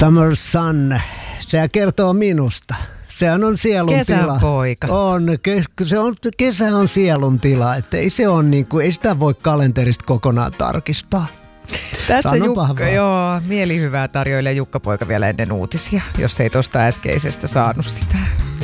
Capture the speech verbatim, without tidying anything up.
Summer Sun, se kertoo minusta. Sehän on sielun Kesän tila. poika. On, ke- se on, kesä on sielun tila, että ei, se on niinku, ei sitä voi kalenterista kokonaan tarkistaa. Tässä Jukka, joo, mielihyvää tarjoilee Jukka-poika vielä ennen uutisia, jos ei tuosta äskeisestä saanut sitä.